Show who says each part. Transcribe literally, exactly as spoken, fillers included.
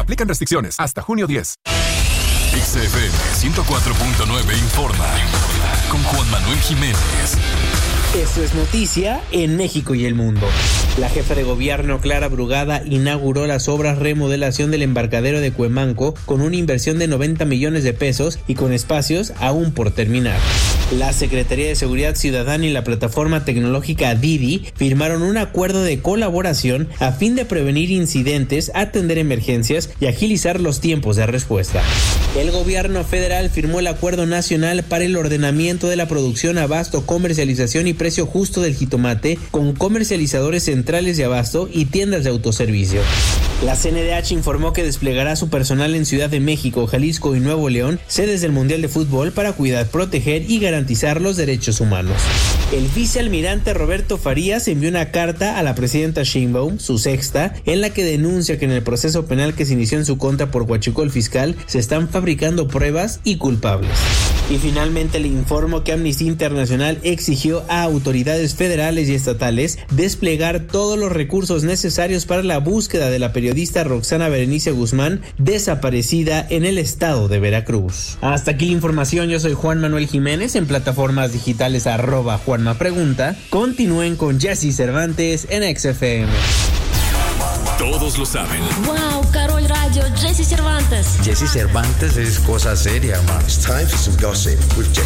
Speaker 1: Aplican restricciones hasta junio diez. X F M ciento cuatro punto nueve informa con Juan Manuel Jiménez.
Speaker 2: Esto es noticia en México y el mundo. La jefa de gobierno, Clara Brugada, inauguró las obras remodelación del embarcadero de Cuemanco con una inversión de noventa millones de pesos y con espacios aún por terminar. La Secretaría de Seguridad Ciudadana y la plataforma tecnológica Didi firmaron un acuerdo de colaboración a fin de prevenir incidentes, atender emergencias y agilizar los tiempos de respuesta. El gobierno federal firmó el Acuerdo Nacional para el Ordenamiento de la Producción, Abasto, Comercialización y Precio Justo del Jitomate con comercializadores centrales de abasto y tiendas de autoservicio. La C N D H informó que desplegará su personal en Ciudad de México, Jalisco y Nuevo León, sedes del Mundial de Fútbol, para cuidar, proteger y garantizar los derechos humanos. El vicealmirante Roberto Farías envió una carta a la presidenta Sheinbaum, su sexta, en la que denuncia que en el proceso penal que se inició en su contra por huachicol fiscal se están fabricando pruebas y culpables. Y finalmente le informo que Amnistía Internacional exigió a autoridades federales y estatales desplegar todos los recursos necesarios para la búsqueda de la periodista Roxana Berenice Guzmán, desaparecida en el estado de Veracruz. Hasta aquí la información. Yo soy Juan Manuel Jiménez, en plataformas digitales arroba Juanma Pregunta. Continúen con Jesse Cervantes en X F M.
Speaker 1: Todos lo saben.
Speaker 3: Wow, Carol Radio, Jesse Cervantes.
Speaker 4: Jesse Cervantes es cosa seria, man.
Speaker 5: It's time for some gossip with Jesse